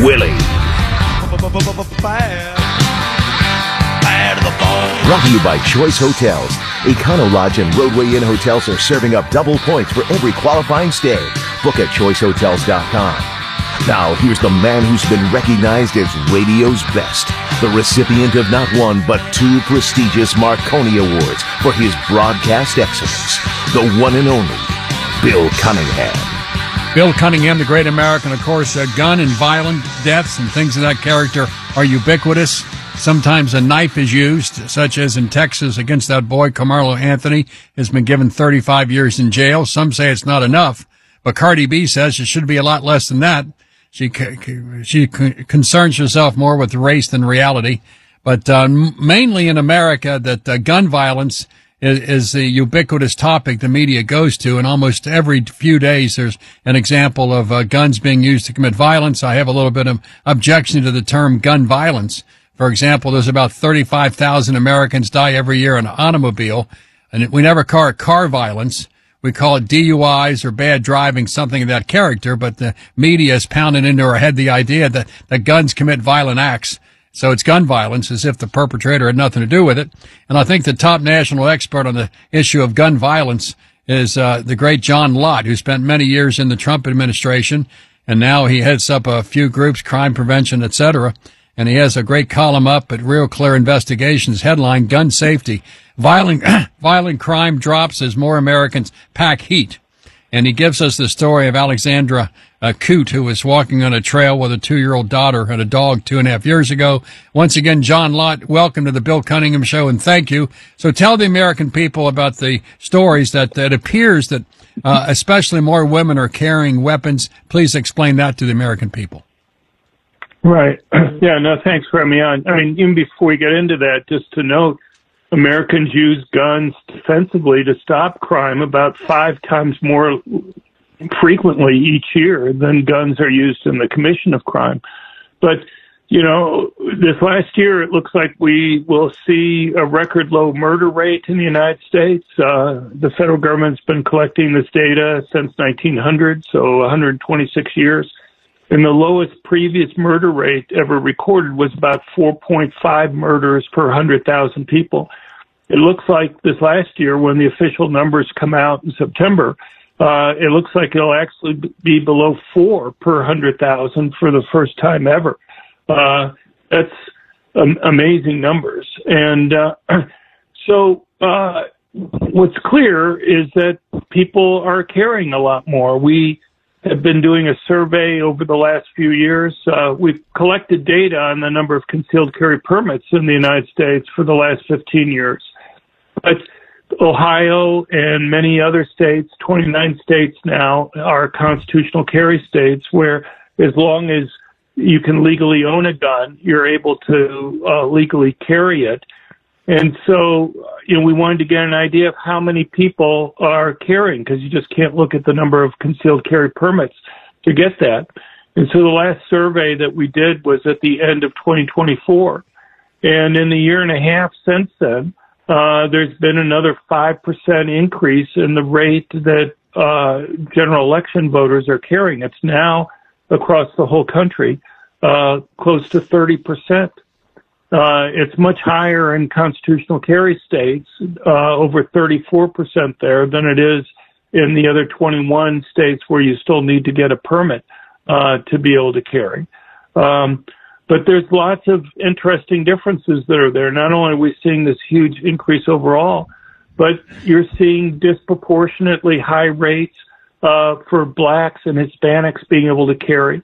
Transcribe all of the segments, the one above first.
Willie. Brought to you by Choice Hotels. Econo Lodge and Roadway Inn hotels are serving up double points for every qualifying stay. Book at choicehotels.com. Now, here's the man who's been recognized as radio's best, the recipient of not one but two prestigious Marconi Awards for his broadcast excellence, the one and only Bill Cunningham. Bill Cunningham, the great American, of course, gun and violent deaths and things of that character are ubiquitous. Sometimes a knife is used, such as in Texas against that boy, Carmelo Anthony, has been given 35 years in jail. Some say it's not enough, but Cardi B says it should be a lot less than that. She concerns herself more with race than reality. But mainly in America, that gun violence is the ubiquitous topic the media goes to, and almost every few days there's an example of guns being used to commit violence. I have a little bit of objection to the term gun violence. For example, there's about 35,000 Americans die every year in an automobile, and we never call it car violence. We call it DUIs or bad driving, something of that character, but the media has pounded into our head the idea that guns commit violent acts. So it's gun violence, as if the perpetrator had nothing to do with it. And I think the top national expert on the issue of gun violence is the great John Lott, who spent many years in the Trump administration, and now he heads up a few groups, crime prevention, etc., and he has a great column up at Real Clear Investigations, headline, Gun Safety. Violent crime drops as more Americans pack heat. And he gives us the story of Alexandra Coote, who was walking on a trail with a 2-year-old daughter and a dog 2.5 years ago. Once again, John Lott, welcome to the Bill Cunningham Show, and thank you. So tell the American people about the stories that appears that especially more women are carrying weapons. Please explain that to the American people. Right. Yeah, no, thanks for having me on. I mean, even before we get into that, just to note, Americans use guns defensively to stop crime about 5 times more frequently each year than guns are used in the commission of crime. But, you know, this last year, it looks like we will see a record low murder rate in the United States. The federal government's been collecting this data since 1900, so 126 years. And the lowest previous murder rate ever recorded was about 4.5 murders per 100,000 people. It looks like this last year, when the official numbers come out in September, it looks like it'll actually be below 4 per 100,000 for the first time ever. That's amazing numbers. And so what's clear is that people are carrying a lot more. We have been doing a survey over the last few years. We've collected data on the number of concealed carry permits in the United States for the last 15 years. But Ohio and many other states, 29 states now, are constitutional carry states where as long as you can legally own a gun, you're able to legally carry it. And so, you know, we wanted to get an idea of how many people are carrying, because you just can't look at the number of concealed carry permits to get that. And so the last survey that we did was at the end of 2024. And in the year and a half since then, there's been another 5% increase in the rate that general election voters are carrying. It's now across the whole country, close to 30%. It's much higher in constitutional carry states, over 34% there, than it is in the other 21 states where you still need to get a permit to be able to carry. But there's lots of interesting differences that are there. Not only are we seeing this huge increase overall, but you're seeing disproportionately high rates for blacks and Hispanics being able to carry.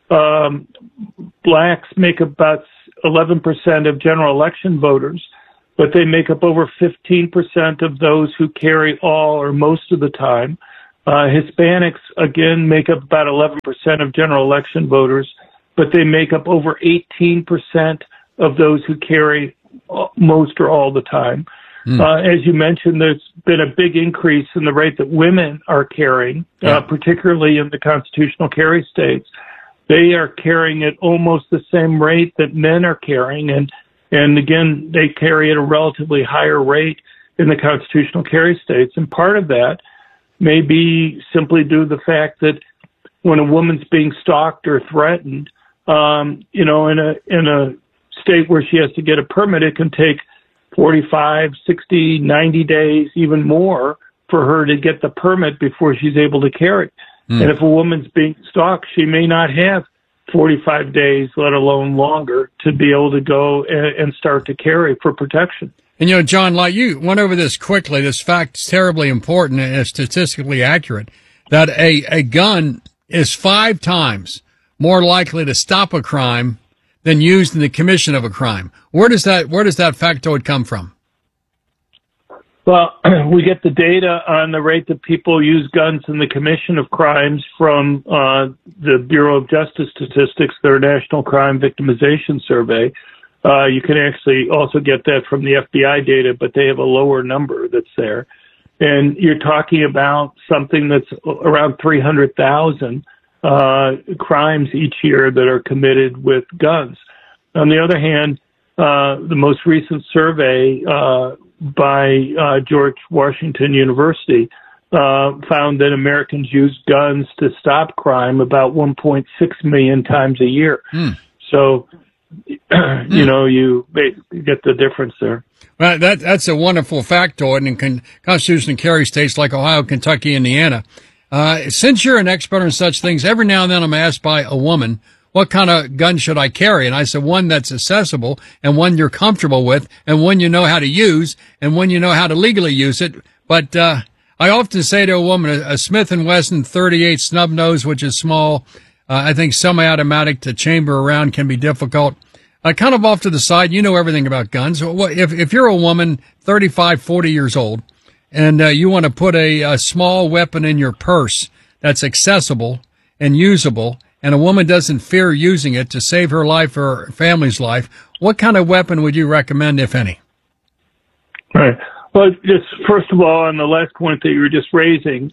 Blacks make about 11% of general election voters, but they make up over 15% of those who carry all or most of the time. Hispanics, again, make up about 11% of general election voters, but they make up over 18% of those who carry most or all the time. As you mentioned, there's been a big increase in the rate that women are carrying, particularly in the constitutional carry states. They are carrying at almost the same rate that men are carrying. And again, they carry at a relatively higher rate in the constitutional carry states. And part of that may be simply due to the fact that when a woman's being stalked or threatened, in a state where she has to get a permit, it can take 45, 60, 90 days, even more, for her to get the permit before she's able to carry. And if a woman's being stalked, she may not have 45 days, let alone longer, to be able to go and start to carry for protection. And, John, like you went over this quickly, this fact is terribly important and is statistically accurate, that a gun is 5 times more likely to stop a crime than used in the commission of a crime. Where does that factoid come from? Well, we get the data on the rate that people use guns in the commission of crimes from the Bureau of Justice Statistics, their National Crime Victimization Survey. You can actually also get that from the FBI data, but they have a lower number that's there. And you're talking about something that's around 300,000 crimes each year that are committed with guns. On the other hand, the most recent survey by George Washington University found that Americans use guns to stop crime about 1.6 million times a year. So, you get the difference there. Well, that's a wonderful factoid in constitutional carry states like Ohio, Kentucky, Indiana. Since you're an expert on such things, every now and then I'm asked by a woman, what kind of gun should I carry? And I said, one that's accessible and one you're comfortable with and one you know how to use and one you know how to legally use it. But I often say to a woman, a Smith & Wesson 38 snub nose, which is small, I think semi-automatic to chamber around can be difficult. Kind of off to the side, you know everything about guns. If you're a woman, 35, 40 years old, and you want to put a small weapon in your purse that's accessible and usable, and a woman doesn't fear using it to save her life or her family's life, what kind of weapon would you recommend, if any? Right. Well, just first of all, on the last point that you were just raising,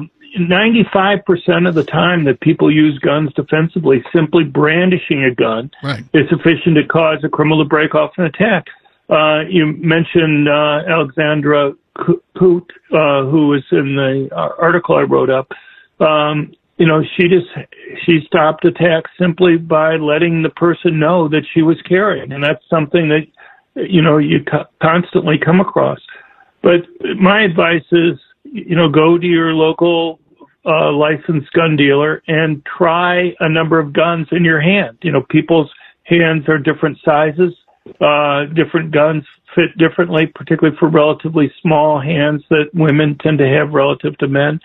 95% of the time that people use guns defensively, simply brandishing a gun is sufficient to cause a criminal to break off an attack. You mentioned Alexandra Coote, who was in the article I wrote up. She stopped attacks simply by letting the person know that she was carrying, and that's something that you constantly come across. But my advice is, go to your local licensed gun dealer and try a number of guns in your hand. People's hands are different sizes. Different guns fit differently, particularly for relatively small hands that women tend to have relative to men.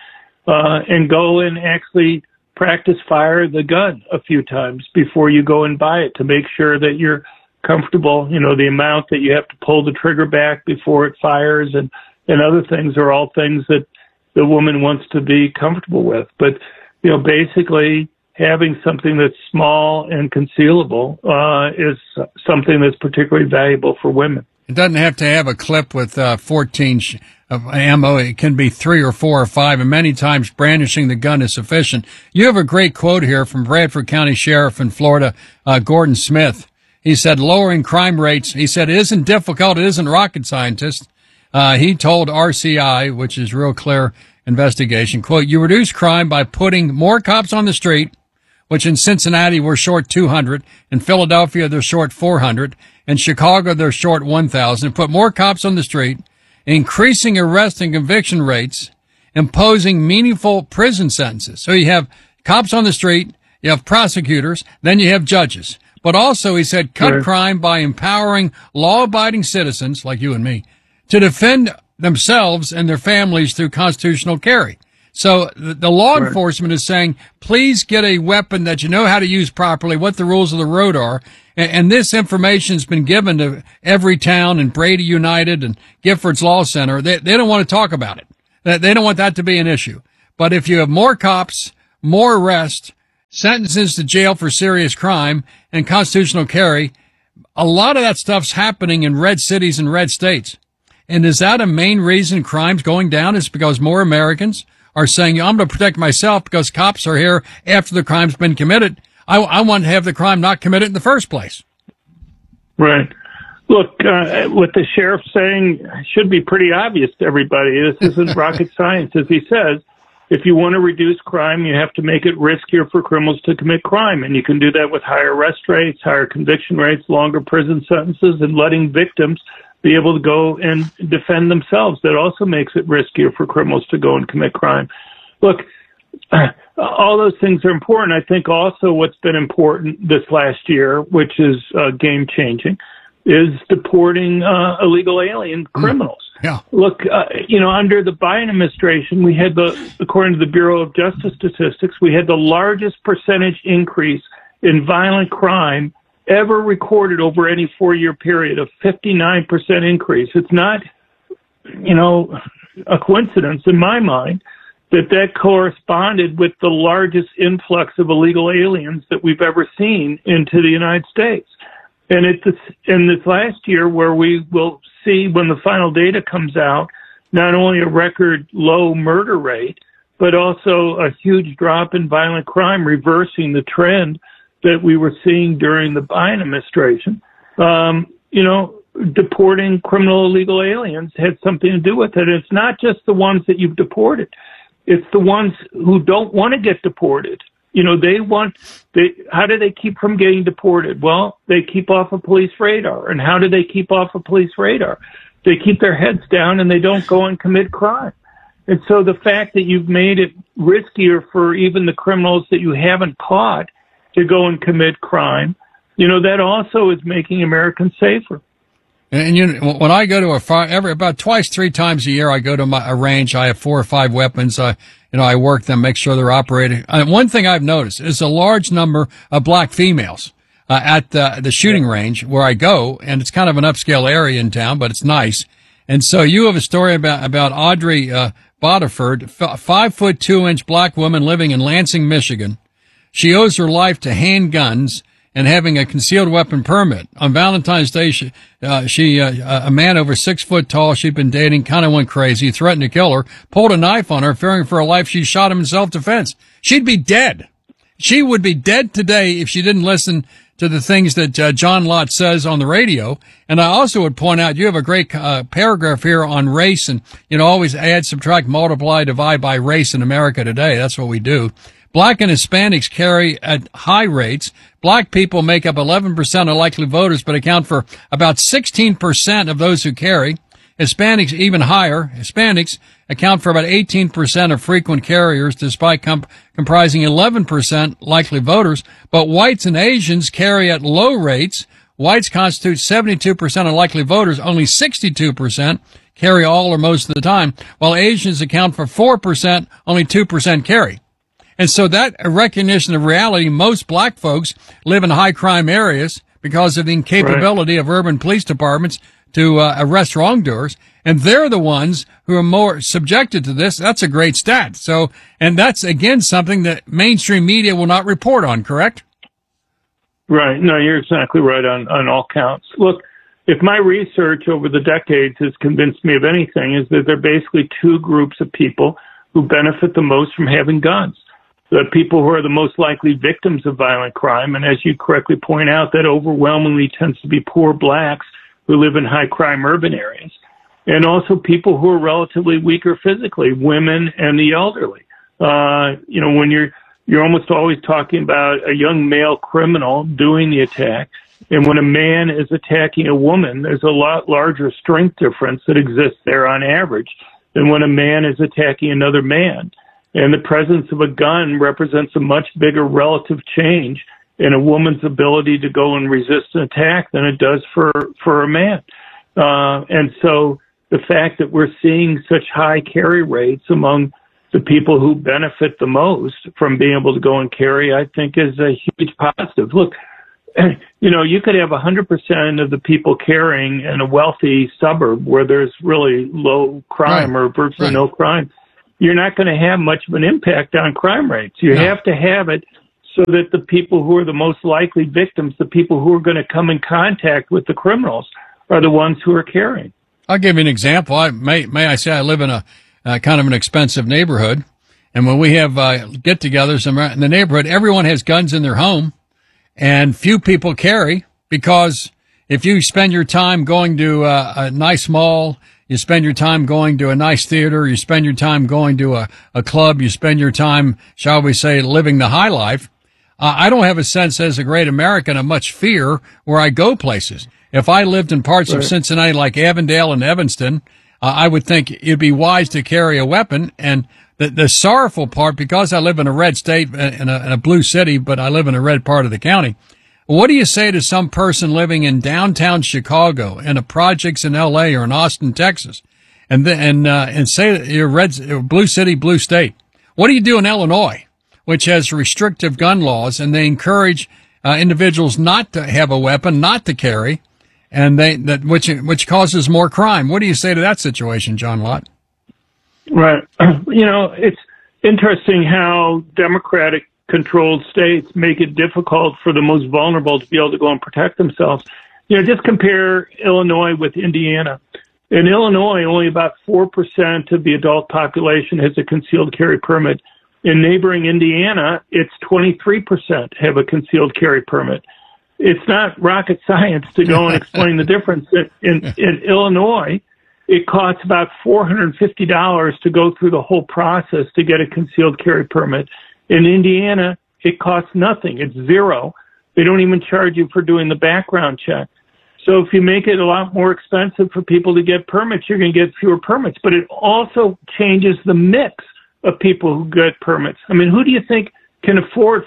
And go and actually practice fire the gun a few times before you go and buy it to make sure that you're comfortable. The amount that you have to pull the trigger back before it fires and other things are all things that the woman wants to be comfortable with. But, basically having something that's small and concealable is something that's particularly valuable for women. It doesn't have to have a clip with 14 of ammo. It can be 3 or 4 or 5, and many times brandishing the gun is sufficient. You have a great quote here from Bradford County Sheriff in Florida, Gordon Smith. He said, lowering crime rates, he said, it isn't difficult. It isn't rocket scientist. He told RCI, which is Real Clear Investigation, quote, you reduce crime by putting more cops on the street, which in Cincinnati we're short 200, in Philadelphia they're short 400, in Chicago they're short 1,000. Put more cops on the street, increasing arrest and conviction rates, imposing meaningful prison sentences. So you have cops on the street, you have prosecutors, then you have judges. But also, he said, cut crime by empowering law-abiding citizens, like you and me, to defend themselves and their families through constitutional carry. So the law enforcement is saying, please get a weapon that you know how to use properly, what the rules of the road are. And this information has been given to every town and Brady United and Giffords Law Center. They don't want to talk about it. They don't want that to be an issue. But if you have more cops, more arrests, sentences to jail for serious crime, and constitutional carry, a lot of that stuff's happening in red cities and red states. And is that a main reason crime's going down? Is because more Americans are saying, I'm going to protect myself because cops are here after the crime's been committed. I want to have the crime not committed in the first place. Right. Look, what the sheriff's saying should be pretty obvious to everybody. This isn't rocket science, as he says. if you want to reduce crime, you have to make it riskier for criminals to commit crime. And you can do that with higher arrest rates, higher conviction rates, longer prison sentences, and letting victims be able to go and defend themselves. That also makes it riskier for criminals to go and commit crime. Look, all those things are important. I think also what's been important this last year, which is game-changing, is deporting illegal alien criminals. Yeah. Look, under the Biden administration, we had according to the Bureau of Justice Statistics, we had the largest percentage increase in violent crime ever recorded over any 4-year period, of 59% increase. It's not, a coincidence in my mind that corresponded with the largest influx of illegal aliens that we've ever seen into the United States. And in this last year, where we will see when the final data comes out, not only a record low murder rate, but also a huge drop in violent crime, reversing the trend that we were seeing during the Biden administration. Deporting criminal illegal aliens had something to do with it. It's not just the ones that you've deported. It's the ones who don't want to get deported. How do they keep from getting deported? Well, they keep off of police radar. And how do they keep off of police radar? They keep their heads down and they don't go and commit crime. And so the fact that you've made it riskier for even the criminals that you haven't caught to go and commit crime, that also is making Americans safer. And when I go to about twice, 3 times a year, I go to a range. I have 4 or 5 weapons. I work them, make sure they're operating. One thing I've noticed is a large number of black females at the shooting range where I go, and it's kind of an upscale area in town, but it's nice. And so you have a story about Audrey Bodiford, 5'2" black woman living in Lansing, Michigan. She owes her life to handguns and having a concealed weapon permit. On Valentine's Day, a man over 6 foot tall she'd been dating kind of went crazy, threatened to kill her, pulled a knife on her, fearing for her life. She shot him in self-defense. She'd be dead. She would be dead today if she didn't listen to the things that John Lott says on the radio. And I also would point out, you have a great paragraph here on race, and always add, subtract, multiply, divide by race in America today. That's what we do. Black and Hispanics carry at high rates. Black people make up 11% of likely voters, but account for about 16% of those who carry. Hispanics even higher. Hispanics account for about 18% of frequent carriers, despite comprising 11% likely voters. But whites and Asians carry at low rates. Whites constitute 72% of likely voters. Only 62% carry all or most of the time, while Asians account for 4%. Only 2% carry. And so that recognition of reality, most black folks live in high crime areas because of the incapability of urban police departments to arrest wrongdoers. And they're the ones who are more subjected to this. That's a great stat. So, and that's again something that mainstream media will not report on, correct? Right. No, you're exactly right on all counts. Look, if my research over the decades has convinced me of anything, is that there are basically 2 groups of people who benefit the most from having guns. The people who are the most likely victims of violent crime, and as you correctly point out, that overwhelmingly tends to be poor blacks who live in high crime urban areas, and also people who are relatively weaker physically, women and the elderly. When you're almost always talking about a young male criminal doing the attack, and when a man is attacking a woman, there's a lot larger strength difference that exists there on average than when a man is attacking another man. And the presence of a gun represents a much bigger relative change in a woman's ability to go and resist an attack than it does for a man. And so the fact that we're seeing such high carry rates among the people who benefit the most from being able to go and carry, I think is a huge positive. Look, you could have 100% of the people carrying in a wealthy suburb where there's really low crime or virtually no crime. You're not going to have much of an impact on crime rates. You have to have it so that the people who are the most likely victims, the people who are going to come in contact with the criminals, are the ones who are carrying. I'll give you an example. May I say I live in a kind of an expensive neighborhood, and when we have get-togethers in the neighborhood, everyone has guns in their home, and few people carry, because if you spend your time going to a nice mall, You spend your time going to a nice theater. You spend your time going to a club. You spend your time, shall we say, living the high life. I don't have a sense as a great American of much fear where I go places. If I lived in parts of Cincinnati like Avondale and Evanston, I would think it'd be wise to carry a weapon. And the sorrowful part, because I live in a red state, in a blue city, but I live in a red part of the county. What do you say to some person living in downtown Chicago and the projects in L.A. or in Austin, Texas, and say that you're blue city, blue state? What do you do in Illinois, which has restrictive gun laws, and they encourage individuals not to have a weapon, not to carry, and which causes more crime? What do you say to that situation, John Lott? Right. It's interesting how Democratic controlled states make it difficult for the most vulnerable to be able to go and protect themselves. Just compare Illinois with Indiana. In Illinois, only about 4% of the adult population has a concealed carry permit. In neighboring Indiana, it's 23% have a concealed carry permit. It's not rocket science to go and explain the difference. In Illinois, it costs about $450 to go through the whole process to get a concealed carry permit. In Indiana, it costs nothing. It's zero. They don't even charge you for doing the background check. So if you make it a lot more expensive for people to get permits, you're going to get fewer permits. But it also changes the mix of people who get permits. I mean, who do you think can afford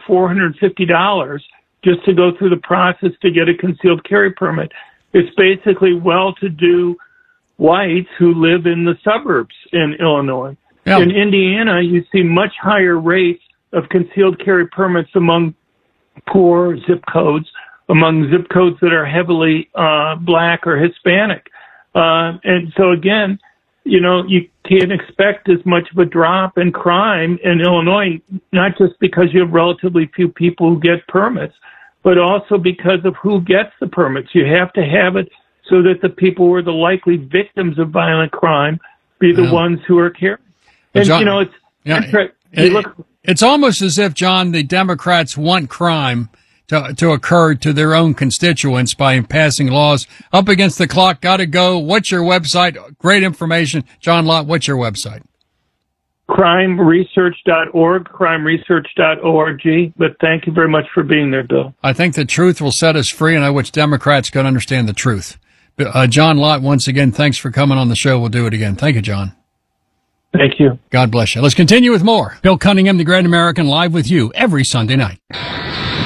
$450 just to go through the process to get a concealed carry permit? It's basically well-to-do whites who live in the suburbs in Illinois. Yeah. In Indiana, you see much higher rates of concealed carry permits among poor zip codes, among zip codes that are heavily black or Hispanic. And so, again, you can't expect as much of a drop in crime in Illinois, not just because you have relatively few people who get permits, but also because of who gets the permits. You have to have it so that the people who are the likely victims of violent crime be the ones who are carrying. And, John, it's almost as if, John, the Democrats want crime to occur to their own constituents by passing laws. Up against the clock, gotta go. What's your website? Great information. John Lott, what's your website? crimeresearch.org, crimeresearch.org. But thank you very much for being there, Bill. I think the truth will set us free, and I wish Democrats could understand the truth. John Lott, once again, thanks for coming on the show. We'll do it again. Thank you, John. Thank you. God bless you. Let's continue with more. Bill Cunningham, the Great American, live with you every Sunday night.